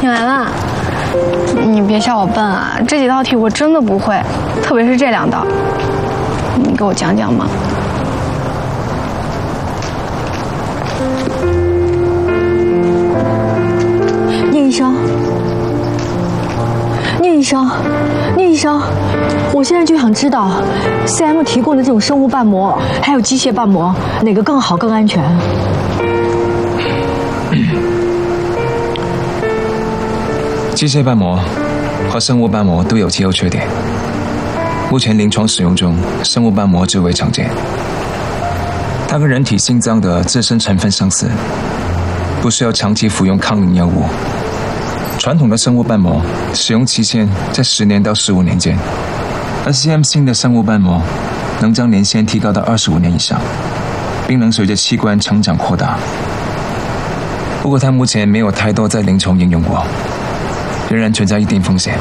醒来啦！你别笑我笨啊，这几道题我真的不会，特别是这2道，你给我讲讲嘛。 聂医生，聂医生，聂医生，我现在就想知道 ，CM 提供的这种生物瓣膜还有机械瓣膜，哪个更好更安全？ 机械瓣膜和生物瓣膜都有其优缺点。目前临床使用中，生物瓣膜最为常见。它跟人体心脏的自身成分相似，不需要长期服用抗凝药物。传统的生物瓣膜使用期限在10年到15年间，而 CM 新的生物瓣膜能将年限提高到25年以上，并能随着器官成长扩大。不过它目前没有太多在临床应用过，仍然存在一定风险。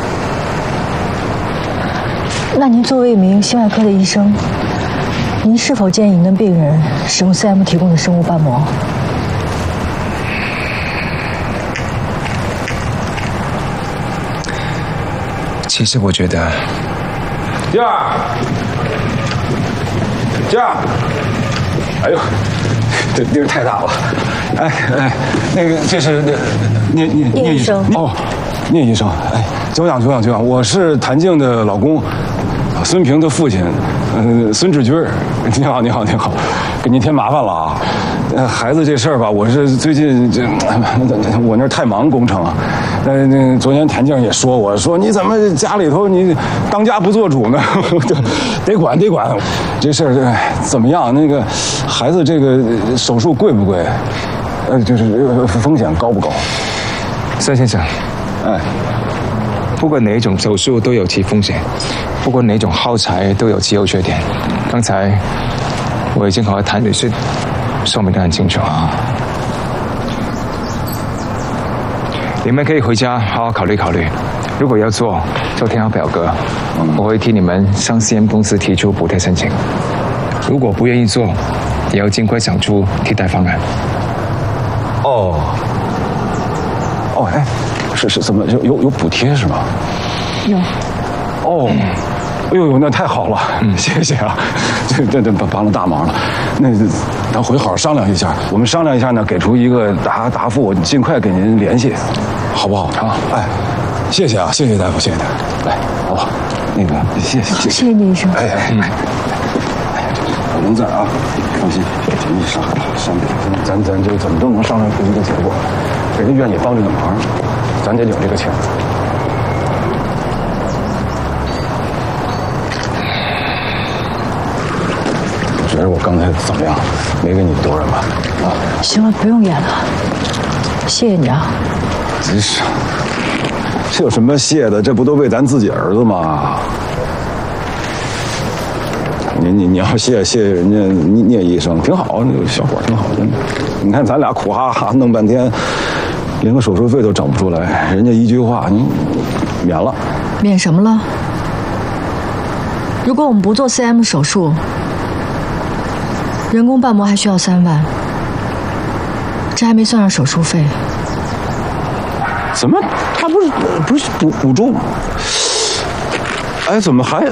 那您作为一名心外科的医生，您是否建议您的病人使用 CM 提供的生物瓣膜？ 其实我觉得， 静儿，静儿，哎呦，这地儿太大了。哎，那个这是聂医生哦，聂医生，哎，久仰，我是谭静的老公，孙平的父亲，孙志军。你好，给您添麻烦了啊。孩子这事儿吧，我是最近我那儿太忙工程，昨天谭静也说我说你怎么家里头你当家不做主呢？得管，这事儿怎么样？那个孩子这个手术贵不贵？就是风险高不高？ 孙先生，不管哪一种手术都有其风险，不管哪种耗材都有其优缺点。刚才我已经和谭女士说明得很清楚啊。你们可以回家好好考虑。如果要做，就填好表格，我会替你们向 CM 公司提出补贴申请。如果不愿意做，也要尽快想出替代方案。 哎，是怎么有补贴是吗？ 有。 哎呦，那太好了，谢谢啊，这帮了大忙了。那咱回好好商量一下，我们商量一下呢，给出一个答复，我尽快给您联系，好不好？好，谢谢啊，谢谢大夫，谢谢大夫，来，好不好？那个，谢谢聂医生。 我能在啊，放心，尽力商量，咱这怎么都能商量出一个结果，人家愿意帮这个忙，咱得领这个情。觉得我刚才怎么样？没给你丢人吧？ 行了，不用演了，谢谢你啊。 真是，这有什么谢的？这不都为咱自己儿子吗？你要谢人家聂医生，挺好，那个效果挺好的。你看咱俩苦哈哈弄半天，连个手术费都整不出来，人家一句话，你免了。 免什么了？如果我们不做 CM 手术，人工瓣膜还需要3万，这还没算上手术费。 怎么他不是补助吗？哎，怎么还